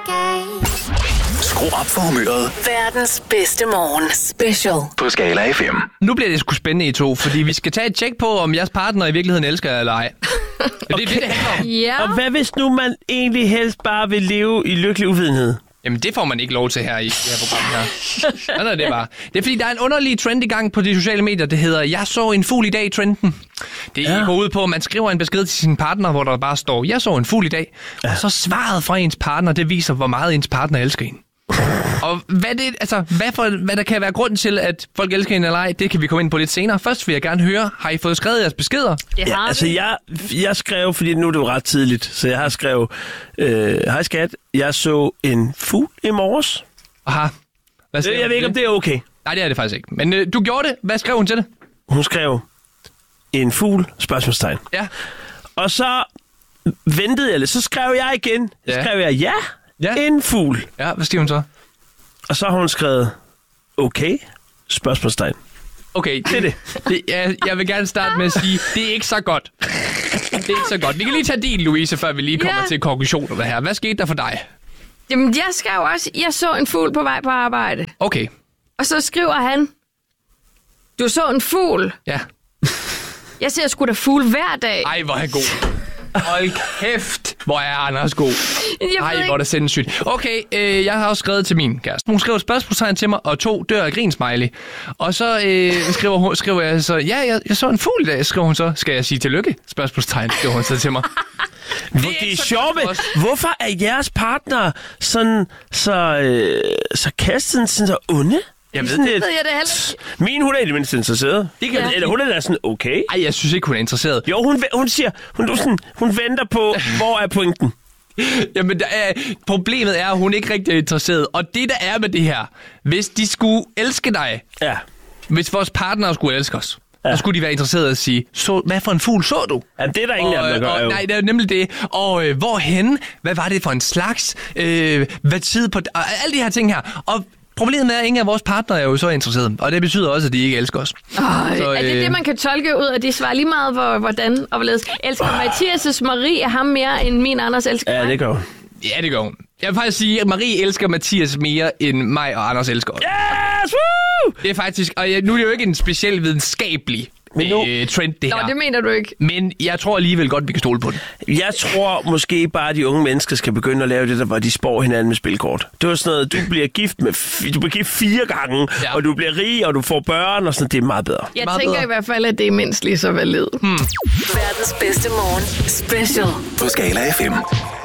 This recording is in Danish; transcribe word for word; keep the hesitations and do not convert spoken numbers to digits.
Skru op for humøret. Verdens bedste morgen. Special. På Skala F M. Nu bliver det sgu spændende, I to, fordi vi skal tage et tjek på, om jeres partner i virkeligheden elsker jer eller ej. Okay. Det er det, det handler om. Ja. Og hvad hvis nu man egentlig helst bare vil leve i lykkelig uvidenhed? Jamen, det får man ikke lov til her i det her program her. Sådan er det bare. Det er fordi, der er en underlig trend i gang på de sociale medier. Det hedder, jeg så en fugl i dag-trenden. Det ja. går ud på, at man skriver en besked til sin partner, hvor der bare står, jeg så en fugl i dag. Ja. Og så svaret fra ens partner, det viser, hvor meget ens partner elsker en. Og hvad, det, altså, hvad, for, hvad der kan være grunden til, at folk elsker en eller ej, det kan vi komme ind på lidt senere. Først vil jeg gerne høre, har I fået skrevet jeres beskeder? Det har ja, altså jeg, jeg skrev, fordi nu er det jo ret tidligt, så jeg har skrevet, øh, hej skat, jeg så en fugl i morges. Aha. Hvad Øh, jeg ved ikke, om det er okay. Nej, det er det faktisk ikke. Men øh, du gjorde det. Hvad skrev hun til det? Hun skrev, en fugl, spørgsmålstegn. Ja. Og så ventede jeg lidt, så skrev jeg igen. Så Ja. skrev jeg, ja, Ja. en fugl. Ja, hvad siger hun så? Og så har hun skrevet, okay, spørgsmålstegn. Okay, Det er det. det jeg, jeg vil gerne starte med at sige, det er ikke så godt. Det er ikke så godt. Vi kan lige tage din, Louise, før vi lige kommer Ja. til konklusionerne her. Hvad skete der for dig? Jamen, jeg skrev også, jeg så en fugl på vej på arbejde. Okay, Og så skriver han, du så en fugl. ja. Jeg ser sgu da fugle hver dag. Ej, hvor er han god. Hold kæft, hvor er Anders god. Jeg ved Ej, ikke- hvor er det sindssygt. Okay, øh, jeg har også skrevet til min kæreste. Hun skriver et spørgsmålstegn til mig, og to dør af grin smiley. Og så øh, skriver, hun, skriver jeg så, ja, jeg, jeg så en fugl i dag, skriver hun så. Skal jeg sige tillykke? Spørgsmålstegn, skriver hun så til mig. Det er, ikke det er så sjovt godt med, for os. hvorfor er jeres partner sådan, så, øh, så kastet, sådan så onde? Jeg ved Sådan det. lidt- ved jeg det heller ikke. Min, hun er i det mindste interesseret. Det kan Ja. du- Eller hun er da sådan, okay. Ej, jeg synes ikke, hun er interesseret. Jo, hun, hun siger, hun, hun, sådan, hun venter på, hvor er pointen? Jamen, der er, problemet er, at hun ikke rigtig er interesseret. Og det, der er med det her, hvis de skulle elske dig, Ja. hvis vores partnere skulle elske os, ja. så skulle de være interesserede at sige, så, hvad for en fugl så du? Jamen, det er der ingen af dem, der gør, og, jo. nej, det er nemlig det. Og øh, hvorhen? Hvad var det for en slags? Øh, hvad tid på... Og alle de her ting her. Og problemet er, at ingen af vores partnere er jo så interesserede. Og det betyder også, at de ikke elsker os. Øj, Så, er det øh, det, man kan tolke ud af de svar? Lige meget, hvor, hvordan og hvorledes. Elsker Mathias' Marie ham mere, end min Anders elsker Ja, mig? det gør hun. Ja, det gør hun. Jeg vil faktisk sige, at Marie elsker Mathias mere, end mig og Anders elsker os. Yes, woo! Det er faktisk... Og jeg, nu er det jo ikke en speciel videnskabelig Men nu- øh, trend, det Nå, her. det mener du ikke. Men jeg tror alligevel godt, vi kan stole på det. Jeg tror måske bare, at de unge mennesker skal begynde at lave det der, hvor de spår hinanden med spilkort. Det var sådan noget, du bliver gift med f- du bliver gift fire gange, Ja. og du bliver rig, og du får børn, og sådan. Det er meget bedre. Jeg Meget tænker bedre. i hvert fald, at det er mindst lige så valid. Hmm. Verdens bedste morgen. Special. På Skala F M.